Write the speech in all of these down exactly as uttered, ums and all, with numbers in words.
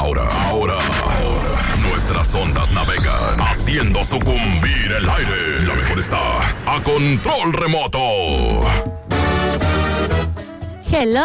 Ahora, ahora, ahora, nuestras ondas navegan haciendo sucumbir el aire. La mejor está a control remoto. Hello,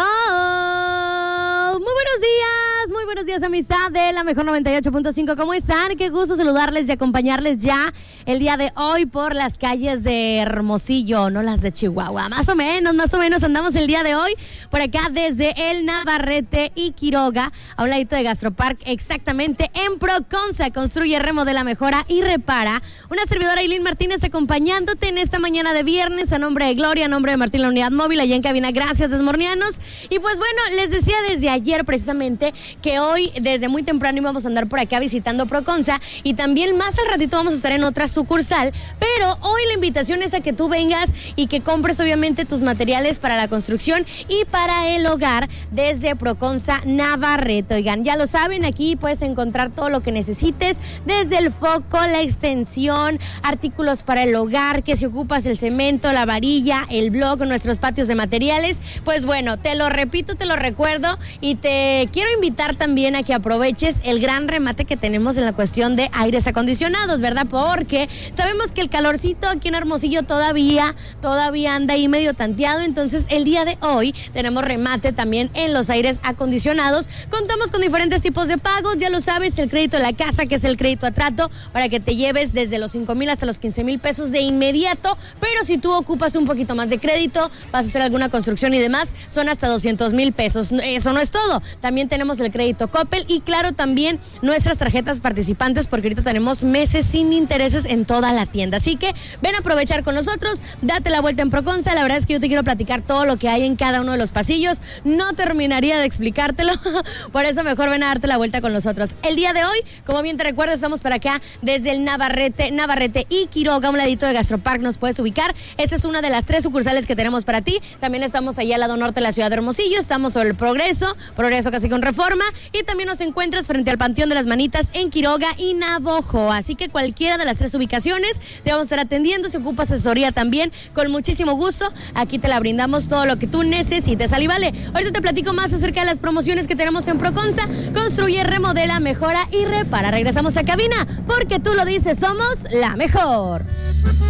muy buenos días, muy buenos días, amistad de la mejor noventa y ocho punto cinco. ¿Cómo están? Qué gusto saludarles y acompañarles ya el día de hoy por las calles de Hermosillo, no las de Chihuahua. Más o menos, más o menos andamos el día de hoy por acá desde el Navarrete y Quiroga, a un ladito de Gastropark, exactamente en Proconza. Construye, remodela, mejora y repara. Una servidora, Ailín Martínez, acompañándote en esta mañana de viernes a nombre de Gloria, a nombre de Martín, la unidad móvil, allá en cabina. Gracias, desmornianos. Y pues bueno, les decía desde ayer precisamente que hoy desde muy temprano íbamos a andar por acá visitando Proconza y también más al ratito vamos a estar en otra sucursal, pero hoy la invitación es a que tú vengas y que compres obviamente tus materiales para la construcción y para el hogar desde Proconza Navarrete. Oigan, ya lo saben, aquí puedes encontrar todo lo que necesites, desde el foco, la extensión, artículos para el hogar, que si ocupas el cemento, la varilla, el block, nuestros patios de materiales, pues bueno, te lo repito, te lo recuerdo y te quiero invitar también a que aproveches el gran remate que tenemos en la cuestión de aires acondicionados, ¿verdad? Porque sabemos que el calorcito aquí en Hermosillo todavía, todavía anda ahí medio tanteado, entonces el día de hoy tenemos remate también en los aires acondicionados. Contamos con diferentes tipos de pagos, ya lo sabes, el crédito de la casa, que es el crédito a trato, para que te lleves desde los cinco mil hasta los quince mil pesos de inmediato, pero si tú ocupas un poquito más de crédito, vas a hacer alguna construcción y demás, son hasta doscientos mil pesos. Eso no es todo, también tenemos el crédito Coppel y claro, también nuestras tarjetas participantes, porque ahorita tenemos meses sin intereses en toda la tienda. Así que ven a aprovechar con nosotros, date la vuelta en Proconza. La verdad es que yo te quiero platicar todo lo que hay en cada uno de los pasillos. No terminaría de explicártelo, por eso mejor ven a darte la vuelta con nosotros. El día de hoy, como bien te recuerdo, estamos por acá desde el Navarrete, Navarrete y Quiroga, un ladito de Gastropark, nos puedes ubicar. Esta es una de las tres sucursales que tenemos para ti. También estamos allá al lado norte de la ciudad de Hermosillo, estamos sobre el Progreso, Progreso casi con Reforma, y también nos encuentras frente al Panteón de las Manitas en Quiroga y Navojoa. Así que cualquiera de las tres ubicaciones te vamos a estar atendiendo. Si ocupas asesoría también, con muchísimo gusto, aquí te la brindamos todo lo que tú necesites. Sal y vale, ahorita te platico más acerca de las promociones que tenemos en Proconza. Construye, remodela, mejora y repara. Regresamos a cabina, porque tú lo dices, somos la mejor.